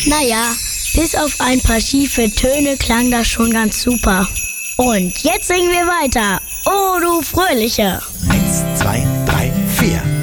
Naja, bis auf ein paar schiefe Töne klang das schon ganz super. Und jetzt singen wir weiter. Oh, du Fröhliche. 1, 2, 3, 4.